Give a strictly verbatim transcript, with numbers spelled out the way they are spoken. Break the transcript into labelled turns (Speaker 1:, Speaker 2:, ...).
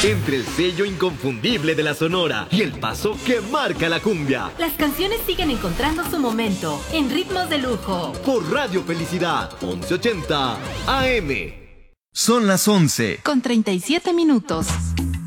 Speaker 1: Entre el sello inconfundible de la Sonora y el paso que marca la cumbia.
Speaker 2: Las canciones siguen encontrando su momento en ritmos de lujo.
Speaker 1: Por Radio Felicidad, once ochenta A M.
Speaker 3: Son las once.
Speaker 2: Con treinta y siete minutos.